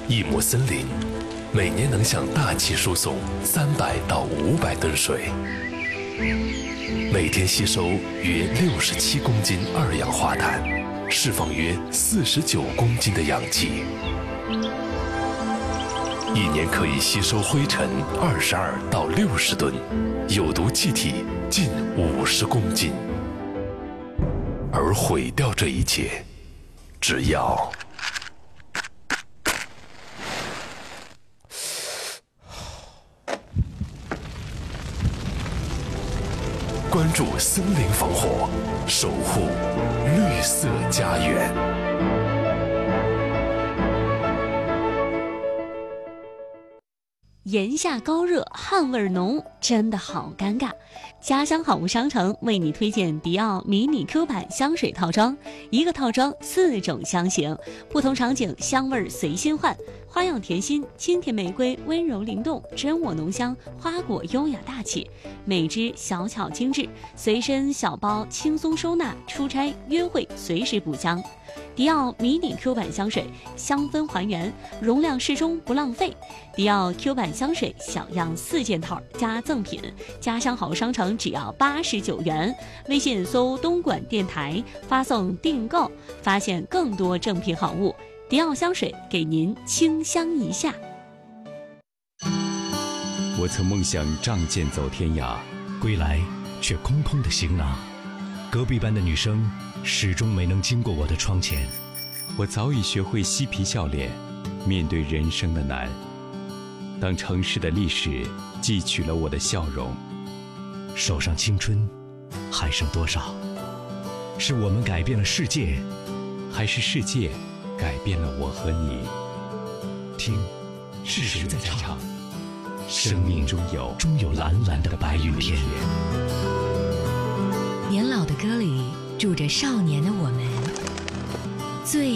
一亩森林每年能向大气输送300到500吨水，每天吸收约67公斤二氧化碳，释放约49公斤的氧气，一年可以吸收灰尘22到60吨，有毒气体近50公斤。而毁掉这一切，只要关注森林防火，守护绿色家园。 炎夏高热，汗味浓，真的好尴尬。家乡好物商城为你推荐迪奥迷你 Q 版香水套装，一个套装4种香型，不同场景香味随心换，花样甜心、清甜玫瑰温柔灵动，真我浓香，花果优雅大气，每支小巧精致，随身小包轻松收纳，出差约会随时补香。迪奥迷你 Q 版香水，香氛还原，容量适中不浪费。迪奥 Q 版香水小样4件套加赠品，家乡好商城只要89元。微信搜东莞电台，发送订购，发现更多正品好物。迪奥香水给您清香一下。 我曾梦想仗剑走天涯，归来却空空的行囊。隔壁班的女生始终没能经过我的窗前。 我早已学会嬉皮笑脸，面对人生的难。当城市的历史汲取了我的笑容， 手上青春还剩多少？是我们改变了世界， 还是世界改变了我和你？ 听，是谁在唱？ 生命中有蓝蓝的白云天。 年老的歌里住着少年的我们，最